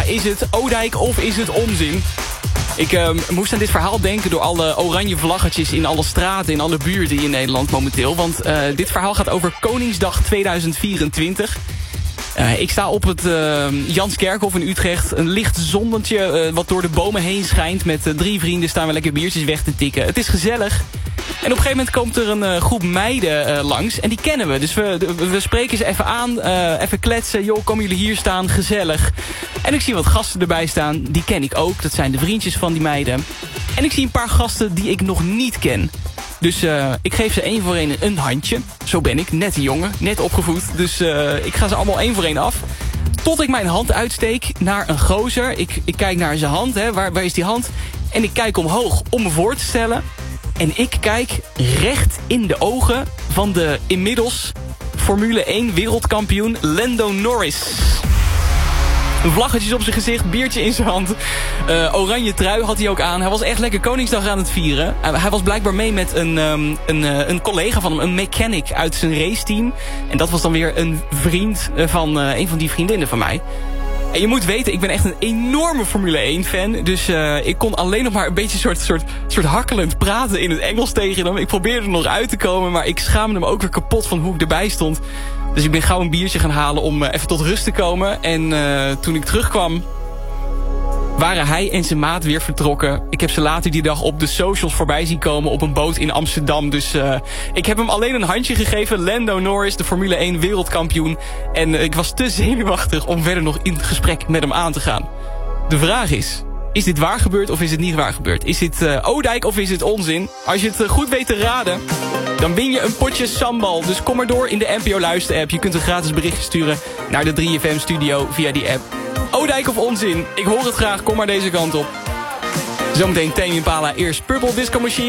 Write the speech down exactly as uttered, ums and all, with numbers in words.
is het Odijk of is het onzin? Ik uh, moest aan dit verhaal denken door alle oranje vlaggetjes in alle straten, in alle buurten in Nederland momenteel. Want uh, dit verhaal gaat over Koningsdag tweeduizend vierentwintig. Uh, ik sta op het uh, Janskerkhof in Utrecht. Een licht zonnetje uh, wat door de bomen heen schijnt. Met uh, drie vrienden staan we lekker biertjes weg te tikken. Het is gezellig. En op een gegeven moment komt er een uh, groep meiden uh, langs. En die kennen we. Dus we, we spreken ze even aan. Uh, even kletsen. Joh, komen jullie hier staan? Gezellig. En ik zie wat gasten erbij staan. Die ken ik ook. Dat zijn de vriendjes van die meiden. En ik zie een paar gasten die ik nog niet ken. Dus uh, ik geef ze één voor één een handje. Zo ben ik. Net een jongen. Net opgevoed. Dus uh, ik ga ze allemaal één voor één af. Tot ik mijn hand uitsteek naar een gozer. Ik, ik kijk naar zijn hand. Hè. Waar, waar is die hand? En ik kijk omhoog om me voor te stellen. En ik kijk recht in de ogen van de inmiddels Formule één wereldkampioen Lando Norris. Vlaggetjes op zijn gezicht, biertje in zijn hand. Uh, oranje trui had hij ook aan. Hij was echt lekker Koningsdag aan het vieren. Uh, hij was blijkbaar mee met een, um, een, uh, een collega van hem, een mechanic uit zijn raceteam. En dat was dan weer een vriend uh, van uh, een van die vriendinnen van mij. En je moet weten, ik ben echt een enorme Formule één fan. Dus uh, ik kon alleen nog maar een beetje soort, soort, soort hakkelend praten in het Engels tegen hem. Ik probeerde er nog uit te komen, maar ik schaamde hem ook weer kapot van hoe ik erbij stond. Dus ik ben gauw een biertje gaan halen om uh, even tot rust te komen. En uh, toen ik terugkwam, waren hij en zijn maat weer vertrokken. Ik heb ze later die dag op de socials voorbij zien komen op een boot in Amsterdam. Dus uh, ik heb hem alleen een handje gegeven. Lando Norris, de Formule één wereldkampioen. En uh, ik was te zenuwachtig om verder nog in gesprek met hem aan te gaan. De vraag is, is dit waar gebeurd of is het niet waar gebeurd? Is dit uh, Odijk of is het onzin? Als je het uh, goed weet te raden, dan win je een potje sambal. Dus kom maar door in de N P O Luister app. Je kunt een gratis berichtje sturen naar de drie F M studio via die app. Odijk of onzin? Ik hoor het graag, kom maar deze kant op. Zometeen Tame Impala, eerst Purple Disco Machine.